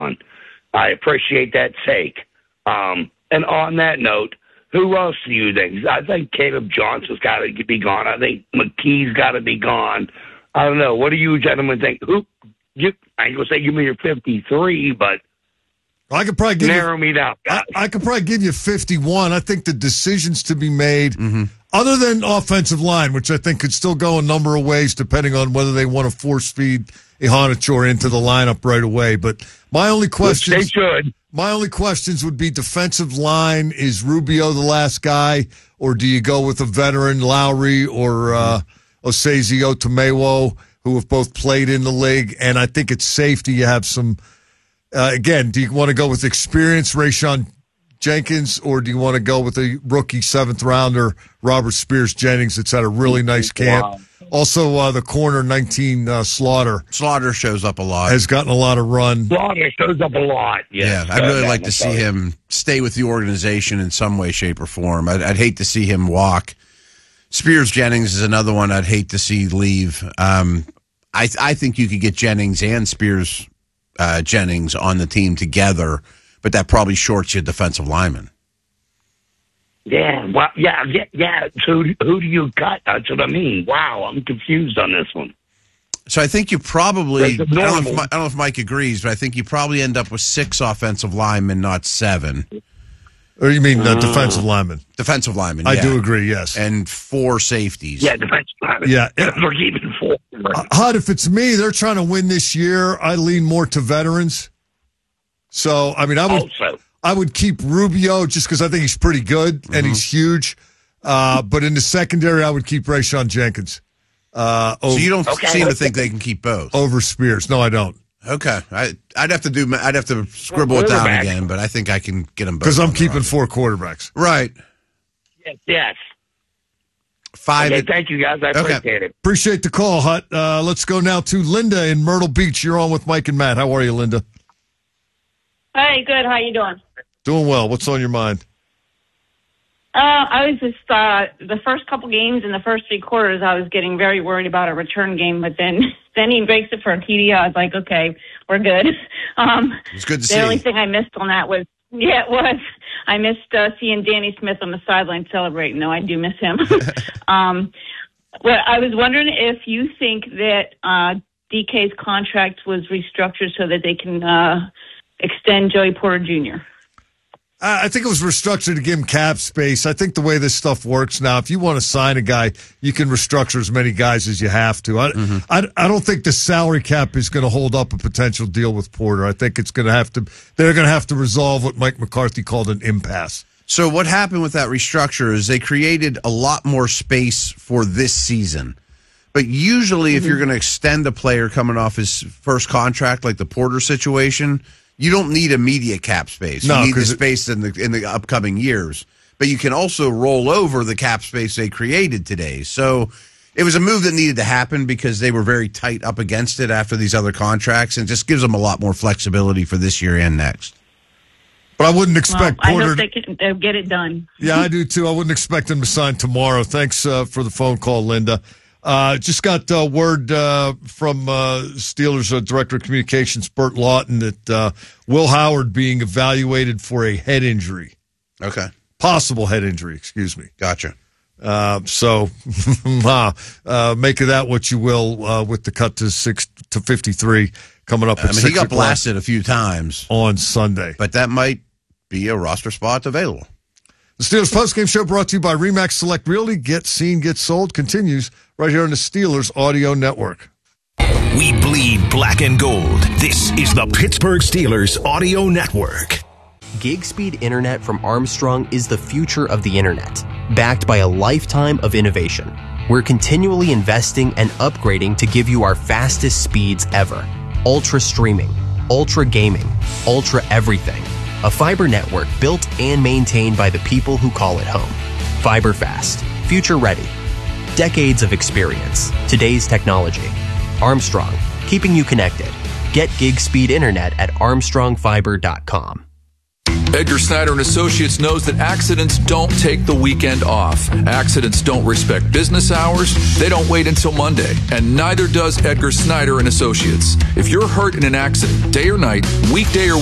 I appreciate that take. And on that note, who else do you think? I think Caleb Johnson's got to be gone. I think McKee's got to be gone. I don't know. What do you gentlemen think? I ain't going to say give me your 53, but I could probably narrow me down, guys. I could probably give you 51. I think the decisions to be made, other than offensive line, which I think could still go a number of ways depending on whether they want to force feed Ihanacho into the lineup right away. But my only questions, would be defensive line. Is Rubio the last guy, or do you go with a veteran, Lowry or Osezi Otomewo, who have both played in the league? And I think it's safety. You have some. Again, do you want to go with experienced Rayshon Jenkins, or do you want to go with a rookie 7th rounder, Robert Spears Jennings, that's had a really nice camp? Wow. Also, the corner 19, Slaughter. Slaughter shows up a lot. Has gotten a lot of run. Slaughter shows up a lot. Yeah, I'd really like to see him stay with the organization in some way, shape, or form. I'd hate to see him walk. Spears Jennings is another one I'd hate to see leave. I think you could get Jennings and Spears Jennings on the team together, but that probably shorts your defensive lineman. Yeah, well, yeah. So who do you cut? That's what I mean. Wow, I'm confused on this one. So I think you probably, I don't know if Mike agrees, but I think you probably end up with 6 offensive linemen, not 7. Or you mean defensive linemen? Defensive linemen, I do agree, yes. And 4 safeties. Yeah, defensive linemen. Yeah. We're keeping 4. Hud, if it's me, they're trying to win this year. I lean more to veterans. So, I mean, I would keep Rubio just because I think he's pretty good and he's huge. But in the secondary, I would keep Rayshon Jenkins. So you don't seem to think they can keep both over Spears? No, I don't. Okay, I'd have to scribble it down again, but I think I can get them both. Because I'm keeping 4 quarterbacks. Right. Yes. 5. Okay, thank you, guys. I appreciate it. Appreciate the call, Hut. Let's go now to Linda in Myrtle Beach. You're on with Mike and Matt. How are you, Linda? Hey, good. How you doing? Doing well. What's on your mind? I was just, the first couple games in the first 3 quarters, I was getting very worried about a return game, but then he breaks it for a TD. I was like, okay, we're good. It's good to see. The only thing I missed on that was, I missed seeing Danny Smith on the sideline celebrating. No, I do miss him. Well, I was wondering if you think that DK's contract was restructured so that they can extend Joey Porter Jr. I think it was restructured to give him cap space. I think the way this stuff works now, if you want to sign a guy, you can restructure as many guys as you have to. I don't think the salary cap is going to hold up a potential deal with Porter. I think they're going to have to resolve what Mike McCarthy called an impasse. So what happened with that restructure is they created a lot more space for this season. But usually if you're going to extend a player coming off his first contract, like the Porter situation, you don't need immediate cap space. You need the space in the upcoming years. But you can also roll over the cap space they created today. So it was a move that needed to happen because they were very tight up against it after these other contracts, and just gives them a lot more flexibility for this year and next. But I wouldn't expect Porter. I hope they'll get it done. Yeah, I do too. I wouldn't expect them to sign tomorrow. Thanks for the phone call, Linda. Just got word from Steelers Director of Communications, Burt Lawton, that Will Howard being evaluated for a head injury. Okay. Possible head injury, excuse me. Gotcha. So make of that what you will with the cut to 53 coming up at 6 he got blasted a few times on Sunday. But that might be a roster spot available. The Steelers postgame show brought to you by RE/MAX Select Realty. Get seen, get sold continues right here on the Steelers Audio Network. We bleed black and gold. This is the Pittsburgh Steelers Audio Network. Gig speed internet from Armstrong is the future of the internet, backed by a lifetime of innovation. We're continually investing and upgrading to give you our fastest speeds ever. Ultra streaming, ultra gaming, ultra everything. A fiber network built and maintained by the people who call it home. Fiber fast, future ready. Decades of experience, today's technology. Armstrong, keeping you connected. Get gig speed internet at armstrongfiber.com. Edgar Snyder and Associates knows that accidents don't take the weekend off. Accidents don't respect business hours. They don't wait until Monday. And neither does Edgar Snyder and Associates. If you're hurt in an accident, day or night, weekday or